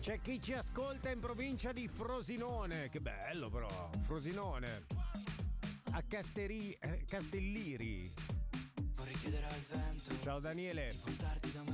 C'è chi ci ascolta in provincia di Frosinone. Che bello però, Frosinone. A Castelliri. Vorrei chiedere al vento. Ciao Daniele. Di portarti da me